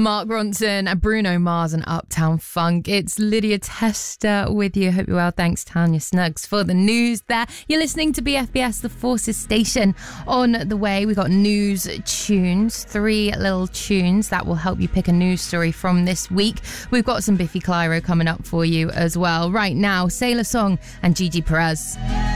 Mark Ronson and Bruno Mars and Uptown Funk. It's Lydia Tester with you. Hope you're well. Thanks, Tanya Snuggs, for the news there. You're listening to BFBS, the Forces Station. On the way, we got news tunes, 3 little tunes that will help you pick a news story from this week. We've got some Biffy Clyro coming up for you as well. Right now, Sailor Song and Gigi Perez.